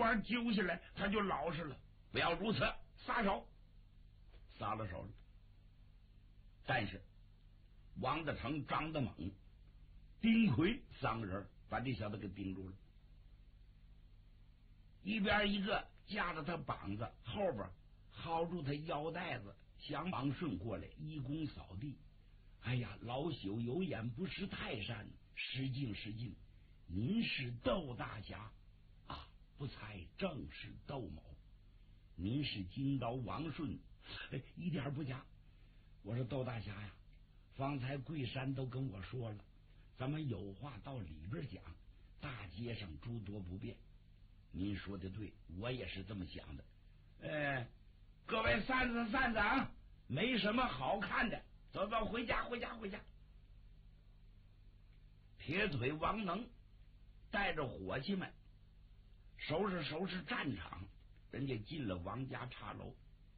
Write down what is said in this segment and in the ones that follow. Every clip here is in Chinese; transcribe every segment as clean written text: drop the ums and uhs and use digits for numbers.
方揪下来，他就老实了。不要如此，撒手。撒了手了。但是王德成、张德猛、丁奎三个人把这小子给盯住了，一边一个架着他膀子，后边薅住他腰带子，想王顺过来一躬扫地。哎呀，老朽有眼不识泰山，失敬失敬，您是窦大侠啊？不才正是窦某。您是金刀王顺？一点不假。我说窦大侠呀，方才桂山都跟我说了，咱们有话到里边讲，大街上诸多不便。您说的对，我也是这么想的。各位散子啊，没什么好看的，走，回家。铁腿王能带着伙计们收拾战场，人家进了王家茶楼。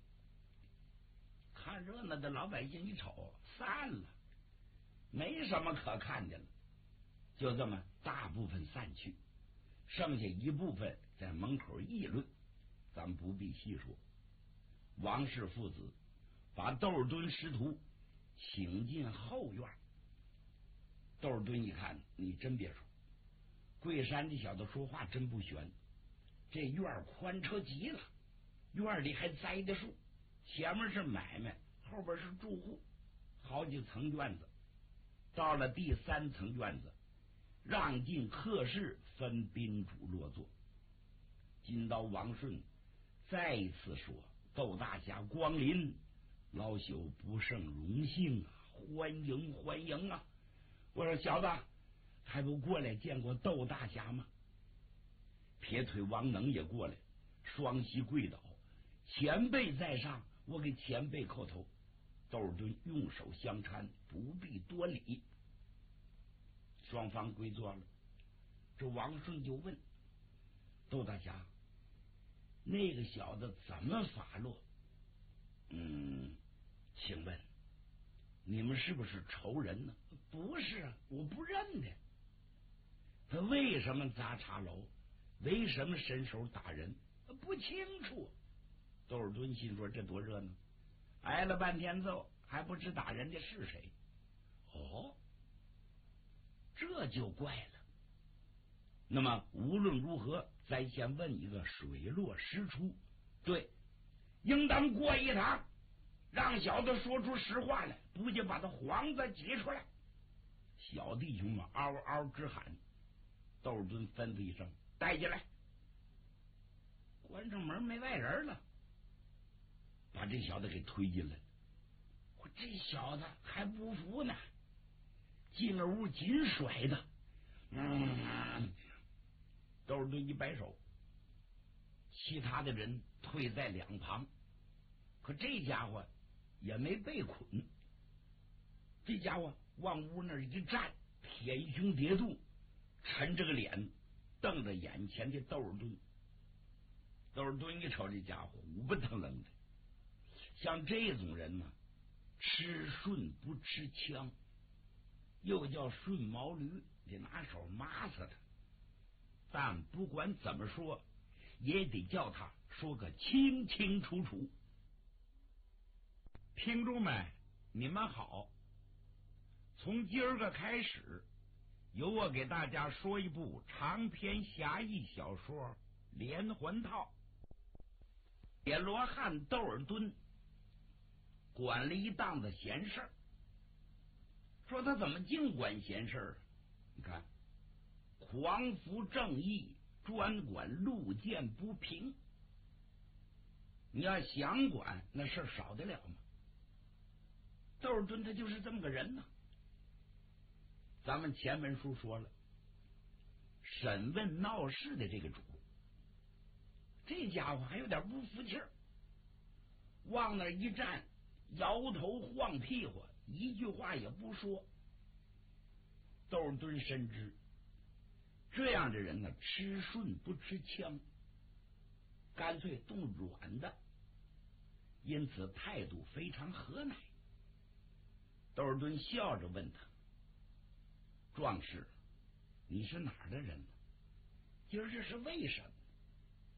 看热闹的老百姓一瞅，散了，没什么可看的了，就这么大部分散去，剩下一部分在门口议论，咱们不必细说。王氏父子把窦尔敦师徒请进后院。窦尔敦一看，你真别说，桂山这小子说话真不悬，这院宽敞极了，院里还栽的树，前面是买卖，后边是住户，好几层院子。到了第3层院子，让进客室，分宾主落座。金刀王顺再一次说：“窦大侠光临，老朽不胜荣幸啊，欢迎啊！”我说：“小子，还不过来见过窦大侠吗？”撇腿王能也过来，双膝跪倒：“前辈在上，我给前辈叩头。”窦尔敦用手相搀，不必多礼。双方归坐了。这王顺就问窦大侠：“那个小子怎么发落？”“请问你们是不是仇人呢？”“不是啊，我不认得。”“他为什么砸茶楼？为什么伸手打人？”“不清楚。”窦尔敦心说：“这多热闹，挨了半天揍，还不知打人的是谁。”“哦，这就怪了。那么无论如何，咱先问一个水落石出。对，应当过一堂，让小子说出实话来，不就把他幌子挤出来。”小弟兄们嗷嗷直喊。窦尔敦吩咐一声：“带进来。”关上门没外人了，把这小子给推进来。我这小子还不服呢，进了屋紧甩的。窦尔敦一摆手，其他的人退在两旁。可这家伙也没被捆，这家伙往屋那一站，舔胸叠肚，沉着个脸瞪着眼前的窦尔敦。窦尔敦一瞅这家伙虎不腾楞的，像这种人呢，吃顺不吃枪，又叫顺毛驴，得拿手抹死他。但不管怎么说，也得叫他说个清清楚楚。听众们，你们好，从今儿个开始，由我给大家说一部长篇侠义小说《连环套》。铁罗汉窦尔敦管了一档子闲事儿，说他怎么净管闲事儿？你看，匡扶正义，专管路见不平。你要想管，那事儿少得了吗？窦尔敦他就是这么个人呢。咱们前文书说了，审问闹事的这个主，这家伙还有点不服气儿，往那一站，摇头晃屁股，一句话也不说。窦尔敦深知这样的人呢，吃顺不吃枪，干脆动软的，因此态度非常和蔼。窦尔敦笑着问他：“壮士，你是哪儿的人呢？今儿这是为什么？”